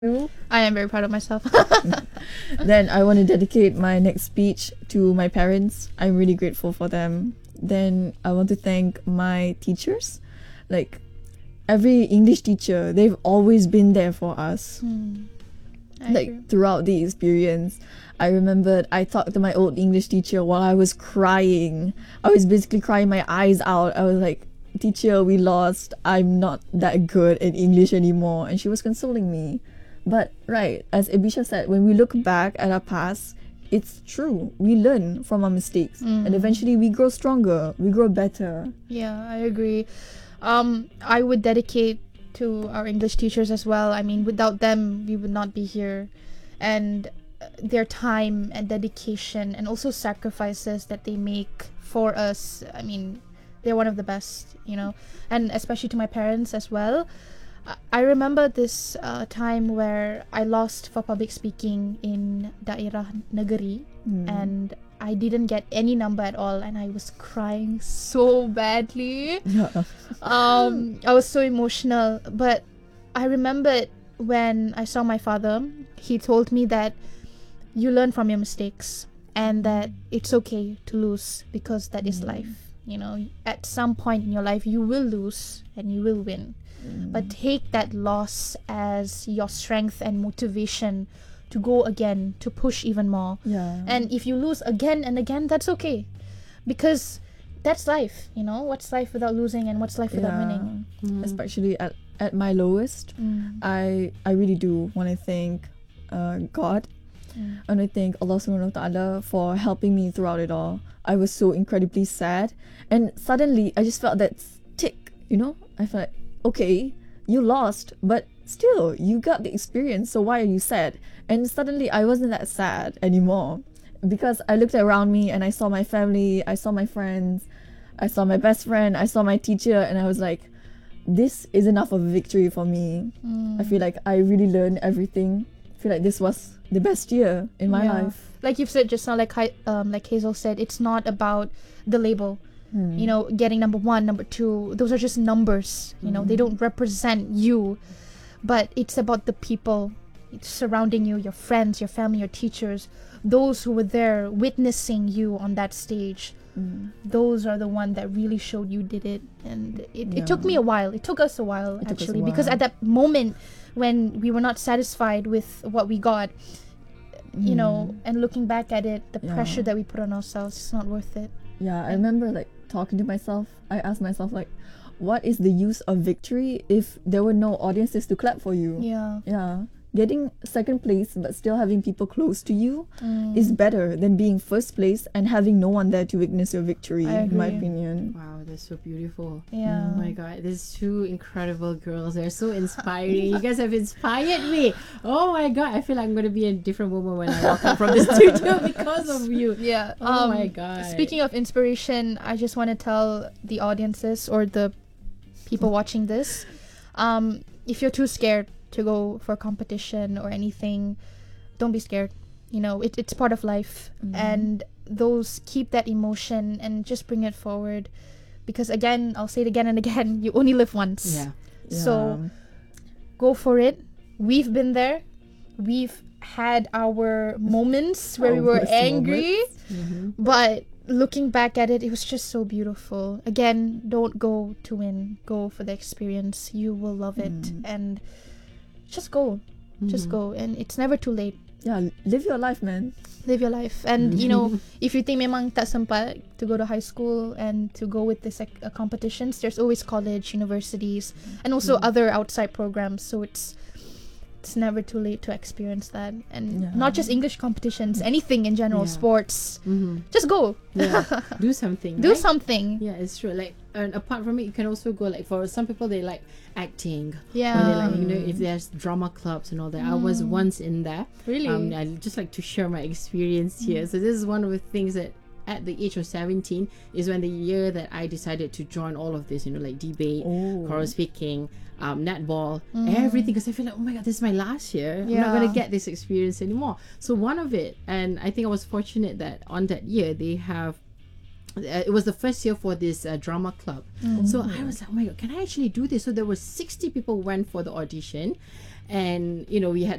I am very proud of myself. Then I want to dedicate my next speech to my parents. I'm really grateful for them. Then I want to thank my teachers. Like every English teacher, they've always been there for us. I Like agree. throughout the experience. I remembered I talked to my old English teacher while I was crying. I was basically crying my eyes out. I was like, "Teacher, we lost. I'm not that good at English anymore." And she was consoling me. But right, as Abisha said, when we look back at our past, it's true. We learn from our mistakes, and eventually we grow stronger. We grow better. Yeah, I agree. I would dedicate to our English teachers as well. I mean, without them, we would not be here. And their time and dedication and also sacrifices that they make for us, I mean, they're one of the best, you know. And especially to my parents as well. I remember this time where I lost for public speaking in Daerah Negeri, and I didn't get any number at all, and I was crying so badly. Yeah. I was so emotional, but I remembered when I saw my father, he told me that you learn from your mistakes and that it's okay to lose because that is life. You know, at some point in your life, you will lose and you will win. But take that loss as your strength and motivation to go again, to push even more. Yeah. And if you lose again and again, that's okay. Because that's life, you know? What's life without losing and what's life without winning? Especially at my lowest, I really do want to thank God. I want to thank Allah Subhanahu wa Taala for helping me throughout it all. I was so incredibly sad, and suddenly I just felt that tick. You know, I felt like, okay, you lost, but still you got the experience. So why are you sad? And suddenly I wasn't that sad anymore, because I looked around me and I saw my family, I saw my friends, I saw my best friend, I saw my teacher, and I was like, this is enough of a victory for me. I feel like I really learned everything. I feel like this was the best year in my Yeah. life. Like you've said just now, like Hazel said, it's not about the label. You know, getting number 1, number 2, those are just numbers. You know, they don't represent you, but it's about the people surrounding you, your friends, your family, your teachers, those who were there witnessing you on that stage. Those are the one that really showed you did it. And it took me a while. It took us a while, It took us a actually, because while. at that moment when we were not satisfied with what we got, you know, and looking back at it, the Yeah. pressure that we put on ourselves, it's not worth it. Yeah, I remember like talking to myself. I asked myself like, what is the use of victory if there were no audiences to clap for you? Yeah. Yeah. Getting second place but still having people close to you is better than being first place and having no one there to witness your victory, I in my agree. opinion. Wow, that's so beautiful. Yeah. Oh my god, these two incredible girls. They're so inspiring. You guys have inspired me. Oh my god, I feel like I'm going to be a different woman when I walk out from the studio because of you. Yeah. Oh my god. Speaking of inspiration, I just want to tell the audiences or the people watching this, if you're too scared to go for a competition or anything, don't be scared. You know, it's part of life, and those keep that emotion and just bring it forward, because again, I'll say it again and again, you only live once. Yeah. So go for it. We've been there. We've had our moments where we Our were worst angry, moments. but looking back at it, it was just so beautiful. Again, don't go to win. Go for the experience. You will love it. And just go. Just go. And it's never too late. Yeah, live your life, man. Live your life. And, you know, if you think memang tak sempat to go to high school and to go with this competitions, there's always college, universities, and also other outside programs. So it's never too late to experience that. And Yeah. not just English competitions, anything in general, Yeah. sports. Just go. Yeah. Do something. Do right? something. Yeah, it's true. Like, and apart from it, you can also go like, for some people they like acting. Yeah. Or they like, you know, if there's drama clubs and all that. I was once in there. Really? I just like to share my experience here. So this is one of the things that at the age of 17 is when the year that I decided to join all of this, you know, like debate, choral speaking, netball, everything, because I feel like, oh my god, this is my last year. I'm not going to get this experience anymore. So one of it, and I think I was fortunate that on that year they have it was the first year for this drama club. So I was like, oh my god, can I actually do this? So there were 60 people went for the audition, and we had